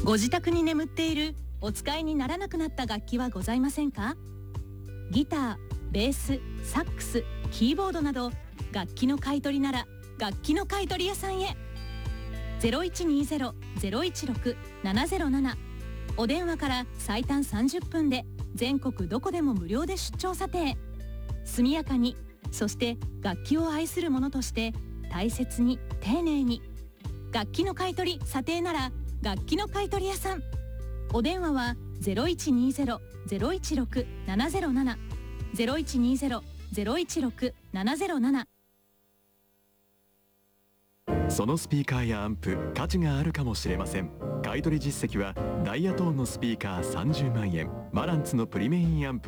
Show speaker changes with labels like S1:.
S1: ご自宅に眠っているお使いにならなくなった楽器はございませんか？ギター、ベース、サックス、キーボードなど楽器の買い取りなら楽器の買い取り屋さんへ。 0120-016-707 お電話から最短30分で全国どこでも無料で出張査定。速やかに、そして楽器を愛する者として大切に丁寧に。楽器の買い取り査定なら楽器の買い取り屋さん。お電話は 0120-016-707 0120-016-707。
S2: そのスピーカーやアンプ価値があるかもしれません。買取実績はダイヤトーンのスピーカー30万円、マランツのプリメインアンプ